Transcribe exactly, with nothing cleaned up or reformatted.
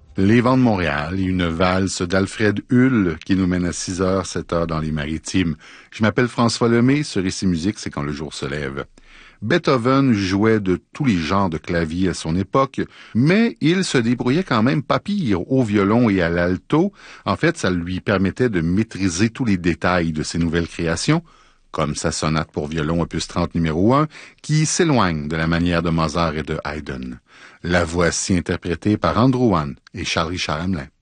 Les Vents de Montréal et une valse d'Alfred Hull qui nous mène à six heures, sept heures dans les Maritimes. Je m'appelle François Lemay, sur Ici Musique, c'est quand le jour se lève. Beethoven jouait de tous les genres de clavier à son époque, mais il se débrouillait quand même pas pire au violon et à l'alto. En fait, ça lui permettait de maîtriser tous les détails de ses nouvelles créations, comme sa sonate pour violon opus trente numéro un, qui s'éloigne de la manière de Mozart et de Haydn. La voici interprétée par Andrew Wan et Charles-Richard Hamelin.